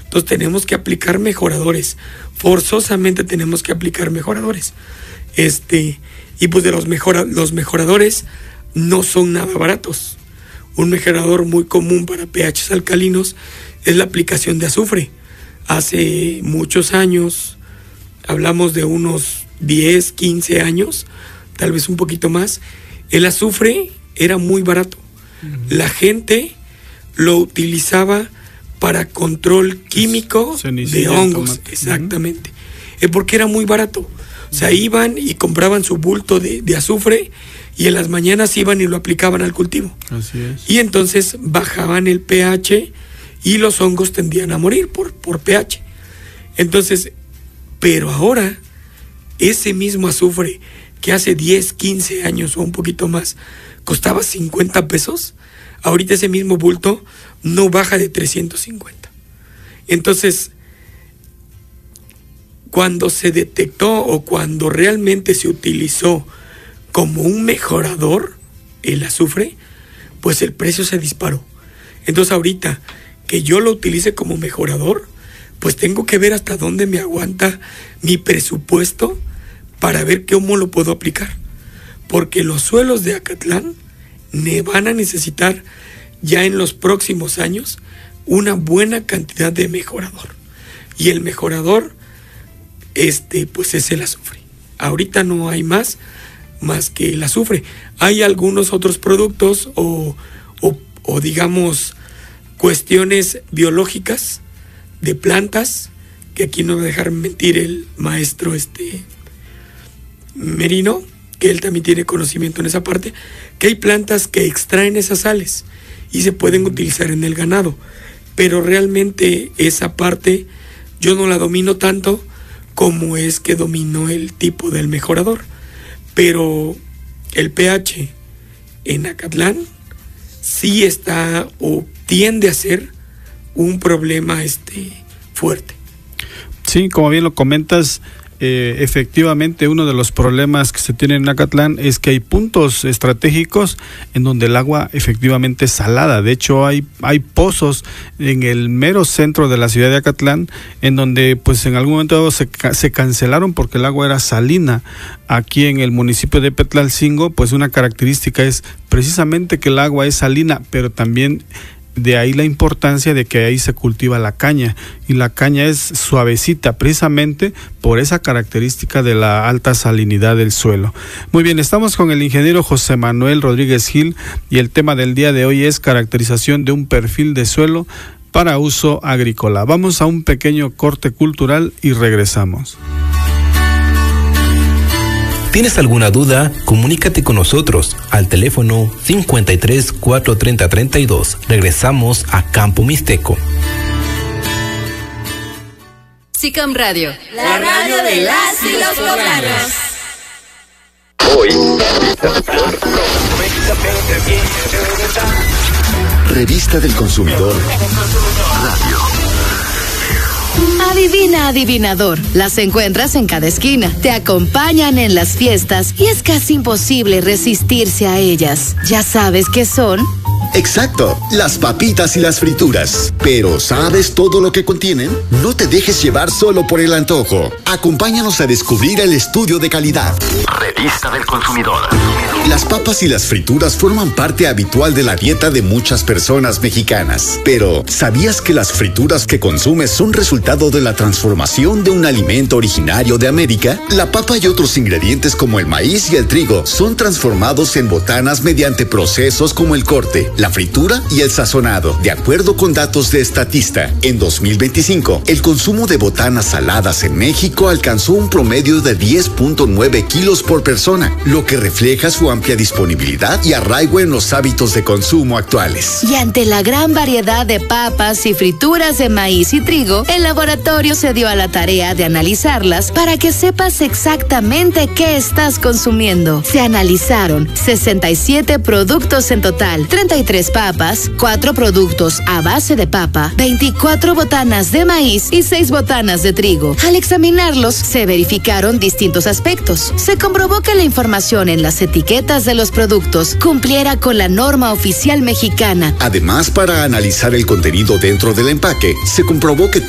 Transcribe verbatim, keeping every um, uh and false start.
Entonces tenemos que aplicar mejoradores. Forzosamente tenemos que aplicar mejoradores. Este, y pues de los, mejora, los mejoradores no son nada baratos. Un mejorador muy común para pHs alcalinos es la aplicación de azufre. Hace muchos años, hablamos de unos diez, quince años, tal vez un poquito más, el azufre era muy barato. Uh-huh. La gente lo utilizaba para control químico de hongos, exactamente. Uh-huh. Es porque era muy barato. O sea, iban y compraban su bulto de, de azufre y en las mañanas iban y lo aplicaban al cultivo. Así es. Y entonces bajaban el pH y los hongos tendían a morir por, por pH. Entonces, pero ahora, ese mismo azufre que hace diez, quince años o un poquito más costaba cincuenta pesos, ahorita ese mismo bulto no baja de trescientos cincuenta. Entonces, cuando se detectó o cuando realmente se utilizó como un mejorador el azufre, pues el precio se disparó. Entonces ahorita que yo lo utilice como mejorador, pues tengo que ver hasta dónde me aguanta mi presupuesto para ver cómo lo puedo aplicar. Porque los suelos de Acatlán me van a necesitar ya en los próximos años una buena cantidad de mejorador. Y el mejorador, este, pues es el azufre. Ahorita no hay más, más que el azufre. Hay algunos otros productos o, o, o digamos cuestiones biológicas de plantas, que aquí no va a dejar mentir el maestro este Merino, que él también tiene conocimiento en esa parte, que hay plantas que extraen esas sales y se pueden utilizar en el ganado, pero realmente esa parte yo no la domino tanto como es que domino el tipo del mejorador. Pero el pH en Acatlán sí está o tiende a ser un problema este fuerte. Sí, como bien lo comentas, eh, efectivamente uno de los problemas que se tienen en Acatlán es que hay puntos estratégicos en donde el agua efectivamente es salada. De hecho, hay, hay pozos en el mero centro de la ciudad de Acatlán en donde pues en algún momento se, se cancelaron porque el agua era salina. Aquí en el municipio de Petlalcingo, pues una característica es precisamente que el agua es salina, pero también de ahí la importancia de que ahí se cultiva la caña, y la caña es suavecita precisamente por esa característica de la alta salinidad del suelo. Muy bien, estamos con el ingeniero José Manuel Rodríguez Gil y el tema del día de hoy es caracterización de un perfil de suelo para uso agrícola. Vamos a un pequeño corte cultural y regresamos. ¿Tienes alguna duda? Comunícate con nosotros al teléfono cincuenta y tres, cuatrocientos treinta, treinta y dos. Regresamos a Campo Mixteco. SICAM Radio, la radio de las y los poblanos. Hoy, Revista del Consumidor Radio. Adivina, adivinador. Las encuentras en cada esquina. Te acompañan en las fiestas y es casi imposible resistirse a ellas. ¿Ya sabes qué son? Exacto, las papitas y las frituras. Pero ¿sabes todo lo que contienen? No te dejes llevar solo por el antojo. Acompáñanos a descubrir el estudio de calidad. Revista del Consumidor. Las papas y las frituras forman parte habitual de la dieta de muchas personas mexicanas. Pero ¿sabías que las frituras que consumes son resultado de la transformación de un alimento originario de América? La papa y otros ingredientes como el maíz y el trigo son transformados en botanas mediante procesos como el corte, la fritura y el sazonado. De acuerdo con datos de Statista, en dos mil veinticinco, el consumo de botanas saladas en México alcanzó un promedio de diez punto nueve kilos por persona, lo que refleja su amplia disponibilidad y arraigo en los hábitos de consumo actuales. Y ante la gran variedad de papas y frituras de maíz y trigo, el laboratorio se dio a la tarea de analizarlas para que sepas exactamente qué estás consumiendo. Se analizaron sesenta y siete productos en total, treinta y tres papas, cuatro productos a base de papa, veinticuatro botanas de maíz y seis botanas de trigo. Al examinarlos, se verificaron distintos aspectos. Se comprobó que la información en las etiquetas de los productos cumpliera con la norma oficial mexicana. Además, para analizar el contenido dentro del empaque, se comprobó que